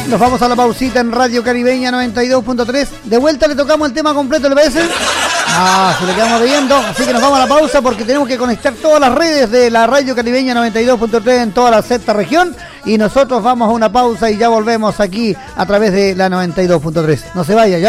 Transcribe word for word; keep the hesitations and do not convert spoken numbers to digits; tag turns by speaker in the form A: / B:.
A: Nos vamos a la pausita en Radio Caribeña noventa y dos punto tres. De vuelta le tocamos el tema completo, ¿le parece? Ah, se le quedamos viendo. Así que nos vamos a la pausa porque tenemos que conectar todas las redes de la Radio Caribeña noventa y dos punto tres en toda la sexta región. Y nosotros vamos a una pausa y ya volvemos aquí a través de la noventa y dos punto tres. No se vaya, ya.